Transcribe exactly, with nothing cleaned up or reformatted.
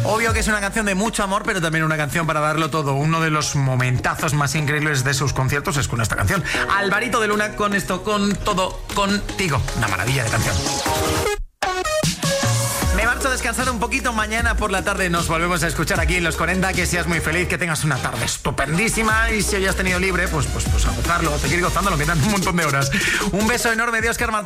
Obvio que es una canción de mucho amor, pero también una canción para darlo todo. Uno de los momentazos más increíbles de sus conciertos es con esta canción. Alvarito de Luna con esto, con todo, contigo. Una maravilla de canción. Me marcho a descansar un poquito. Mañana por la tarde nos volvemos a escuchar aquí en Los cuarenta. Que seas muy feliz, que tengas una tarde estupendísima. Y si hoy has tenido libre, pues, pues, pues a gozarlo, a seguir gozándolo, que dan un montón de horas. Un beso enorme de Óscar Martín.